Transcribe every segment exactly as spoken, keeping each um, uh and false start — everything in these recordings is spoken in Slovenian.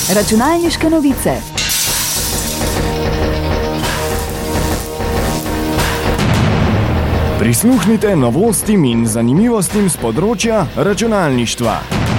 Računalniške novice. Prisluhnite novostim in zanimivostim z področja računalništva.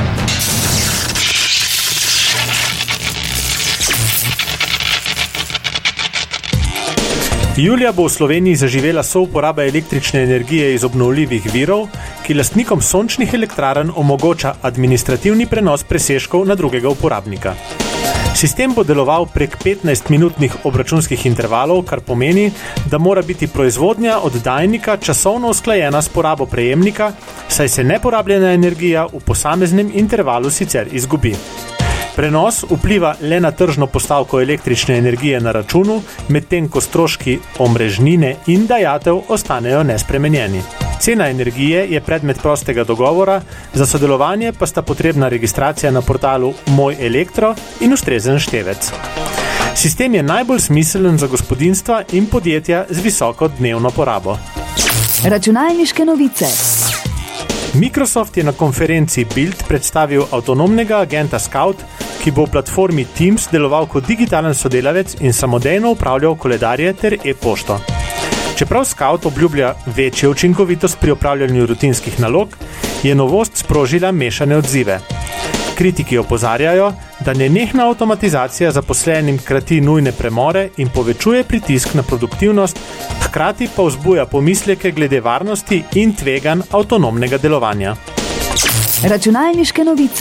Julija bo v Sloveniji zaživela souporaba električne energije iz obnovljivih virov, ki lastnikom sončnih elektrarn omogoča administrativni prenos presežkov na drugega uporabnika. Sistem bo deloval prek petnajstminutnih obračunskih intervalov, kar pomeni, da mora biti proizvodnja oddajnika časovno usklajena s porabo prejemnika, saj se neporabljena energija v posameznem intervalu sicer izgubi. Prenos vpliva le na tržno postavko električne energije na računu, medtem ko stroški omrežnine in dajatev ostanejo nespremenjeni. Cena energije je predmet prostega dogovora, za sodelovanje pa sta potrebna registracija na portalu Moj Elektro in ustrezen števec. Sistem je najbolj smiseln za gospodinjstva in podjetja z visoko dnevno porabo. Računalniške novice. Microsoft je na konferenci Build predstavil avtonomnega agenta Scout, ki bo v platformi Teams deloval kot digitalen sodelavec in samodejno upravljal koledarje ter e-pošto. Čeprav Scout obljublja večjo učinkovitost pri opravljanju rutinskih nalog, je novost sprožila mešane odzive. Kritiki opozarjajo, da nenehna avtomatizacija zaposlenim krati nujne premore in povečuje pritisk na produktivnost, hkrati pa vzbuja pomisleke glede varnosti in tveganj avtonomnega delovanja. Računalniške novice.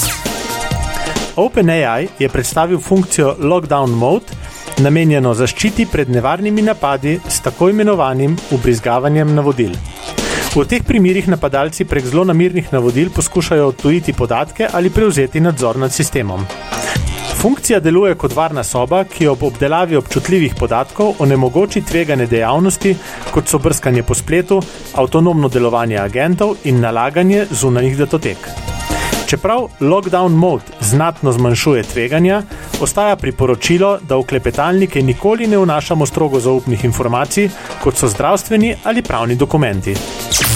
OpenAI je predstavil funkcijo Lockdown Mode, namenjeno zaščiti pred nevarnimi napadi s tako imenovanim ubrizgavanjem navodil. V teh primerih napadalci prek zlonamernih navodil poskušajo odtujiti podatke ali prevzeti nadzor nad sistemom. Funkcija deluje kot varna soba, ki ob obdelavi občutljivih podatkov onemogoči tvegane dejavnosti, kot so brskanje po spletu, avtonomno delovanje agentov in nalaganje zunanjih datotek. Čeprav Lockdown Mode znatno zmanjšuje tveganja, ostaja priporočilo, da v klepetalnike nikoli ne vnašamo strogo zaupnih informacij, kot so zdravstveni ali pravni dokumenti.